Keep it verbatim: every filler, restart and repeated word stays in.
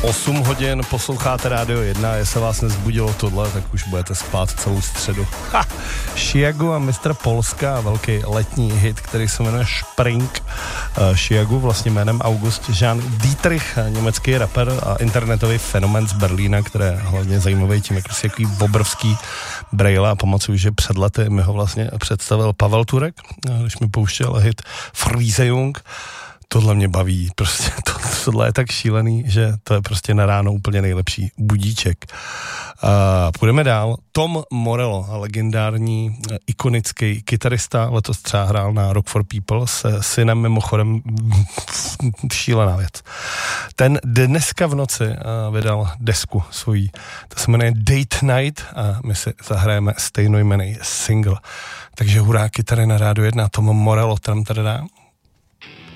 osm hodin posloucháte Rádio jedna, jestli vás nezbudilo tohle, tak už budete spát celou středu. Ha! Chiagu a mistr Polska, velký letní hit, který se jmenuje Spring. Uh, Chiagu vlastně jménem August Jan Dietrich, německý rapper a internetový fenomén z Berlína, který je hlavně zajímavý tím, jak si jaký obrovský brejle a pamatuju, že před lety mi ho vlastně představil Pavel Turek, když mi pouštěl hit Freezejung. Tohle mě baví, prostě to, tohle je tak šílený, že to je prostě na ráno úplně nejlepší budíček. Uh, půjdeme dál. Tom Morello, legendární, ikonický kytarista, letos třeba hrál na Rock for People se synem, mimochodem šílená věc. Ten dneska v noci uh, vydal desku svojí, to se jmenuje Date Night a my si zahrajeme stejnojmenný single. Takže hurá, kytary na Rádio jedna, Tom Morello, tam tady dá.